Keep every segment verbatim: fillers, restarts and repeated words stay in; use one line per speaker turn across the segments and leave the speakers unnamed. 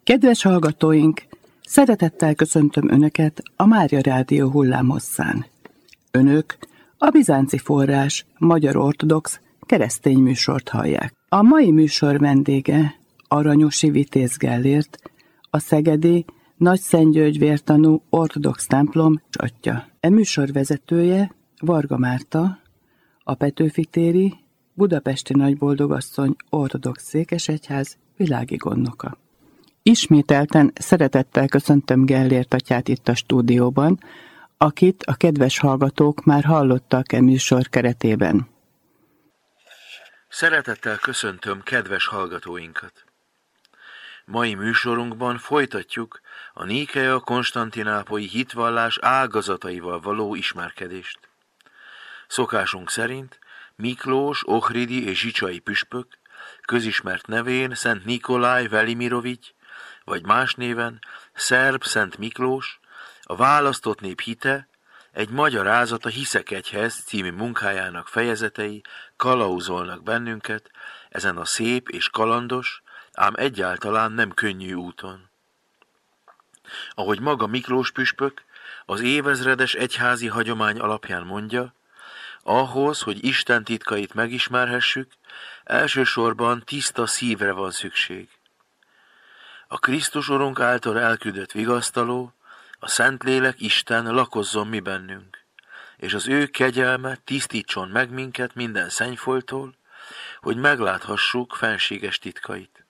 Kedves hallgatóink, szeretettel köszöntöm Önöket a Mária Rádió hullámhosszán. Önök a Bizánci Forrás magyar ortodox keresztény műsort hallják. A mai műsor vendége Aranyosi Vitéz Gellért, a szegedi Nagyszentgyörgy-vértanú ortodox templom atya. E műsor vezetője Varga Márta, a Petőfi-téri Budapesti Nagyboldogasszony ortodox székesegyház világi gondnoka. Ismételten szeretettel köszöntöm Gellért atyát itt a stúdióban, akit a kedves hallgatók már hallottak e műsor keretében.
Szeretettel köszöntöm kedves hallgatóinkat! Mai műsorunkban folytatjuk a Níkea-konstantinápolyi hitvallás ágazataival való ismerkedést. Szokásunk szerint Miklós, Ohridi és Zsicsai püspök, közismert nevén Szent Nikolaj Velimirovics, vagy más néven Szerb Szent Miklós, a választott nép hite, egy magyarázat a Hiszek egyhez című munkájának fejezetei kalauzolnak bennünket ezen a szép és kalandos, ám egyáltalán nem könnyű úton. Ahogy maga Miklós püspök az évezredes egyházi hagyomány alapján mondja, ahhoz, hogy Isten titkait megismerhessük, elsősorban tiszta szívre van szükség. A Krisztus Urunk által elküldött vigasztaló, a Szentlélek Isten lakozzon mi bennünk, és az ő kegyelme tisztítson meg minket minden szennyfolytól, hogy megláthassuk fenséges titkait.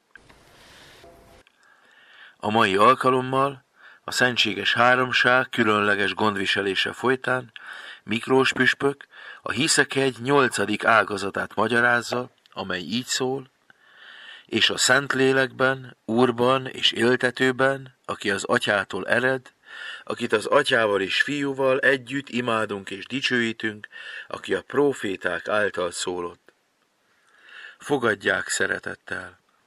A mai alkalommal a Szentséges Háromság különleges gondviselése folytán Miklós püspök a Hiszekegy nyolcadik ágazatát magyarázza, amely így szól: és a Szentlélekben, Úrban és éltetőben, aki az Atyától ered, akit az Atyával és Fiúval együtt imádunk és dicsőítünk, aki a próféták által szólott. Fogadják szeretettel!